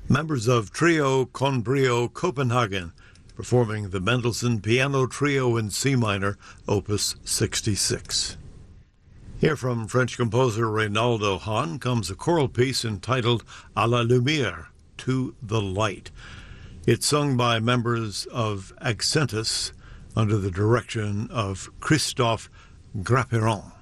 Members of Trio con Brio Copenhagen performing the Mendelssohn Piano Trio in C minor, Opus 66. Here from French composer Reynaldo Hahn comes a choral piece entitled À la lumière, To the Light. It's sung by members of Accentus under the direction of Christophe Grapperon.